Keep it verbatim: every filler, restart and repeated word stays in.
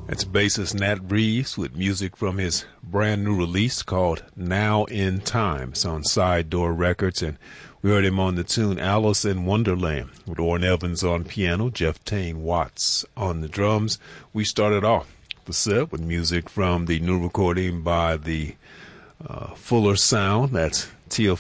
That's bassist Nat Reeves with music from his brand new release called Now in Time. It's on Side Door Records, and we heard him on the tune Alice in Wonderland with Orrin Evans on piano, Jeff Tane Watts on the drums. We started off the set with music from the new recording by the uh, Fuller Sound. That's Tia